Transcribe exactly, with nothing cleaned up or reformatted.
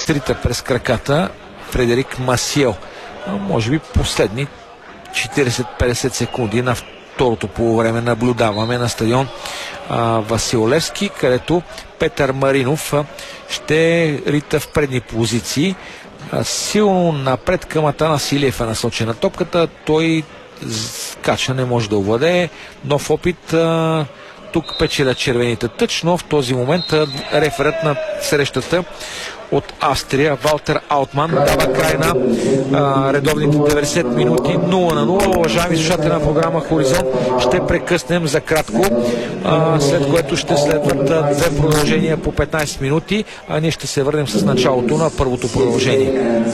изтрита през краката Фредерик Масиел. А, може би последни четирийсет-петдесет секунди на второто полувреме наблюдаваме на стадион а, Васил Левски, където Петър Маринов а, ще рита в предни позиции. А, силно напред към Атанас Илиев е насочена топката. Той кача не може да овладее. Нов опит. А, тук печеля червените тъч, но в този момент а, реферът на срещата от Австрия Валтер Аутман дава край на а, редовните деветдесет минути нула на нула. Уважаеми слушатели на програма Хоризонт, ще прекъснем за кратко, а, след което ще следват а, две продължения по петнайсет минути, а ние ще се върнем с началото на първото продължение.